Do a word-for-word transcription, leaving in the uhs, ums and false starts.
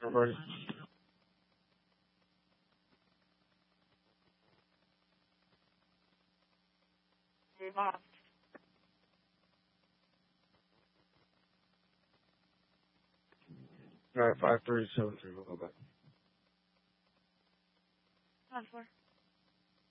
Ready? Bob. All right, five three seven three. We'll go back. On four.